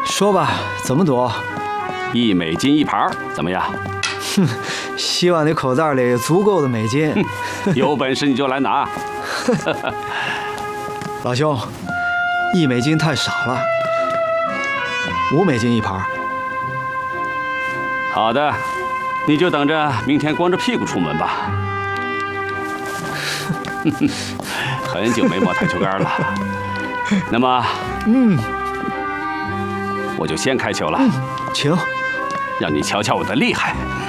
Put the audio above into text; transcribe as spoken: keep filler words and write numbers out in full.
说吧，怎么赌？ 一美金一盘，怎么样？ 哼，希望你口袋里有足够的美金。 有本事你就来拿。 老兄，一美金太少了，五美金一盘。 好的，你就等着明天光着屁股出门吧。很久没摸台球杆了。那么， 嗯， 我就先开球了。 嗯，请， 让你瞧瞧我的厉害。